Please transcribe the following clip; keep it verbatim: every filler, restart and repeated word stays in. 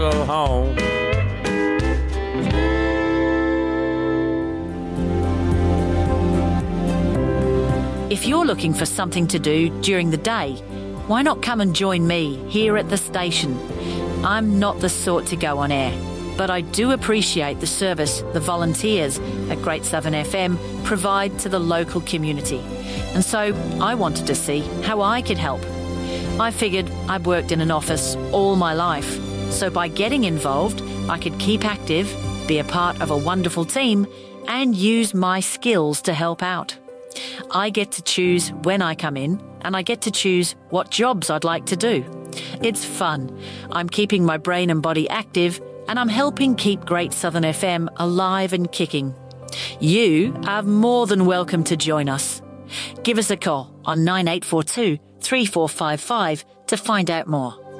Go home. If you're looking for something to do during the day, why not come and join me here at the station? I'm not the sort to go on air, but I do appreciate the service the volunteers at Great Southern F M provide to the local community. And so I wanted to see how I could help. I figured I'd worked in an office all my life, so by getting involved, I could keep active, be a part of a wonderful team, and use my skills to help out. I get to choose when I come in, and I get to choose what jobs I'd like to do. It's fun. I'm keeping my brain and body active, and I'm helping keep Great Southern F M alive and kicking. You are more than welcome to join us. Give us a call on nine eight four two, three four five five to find out more.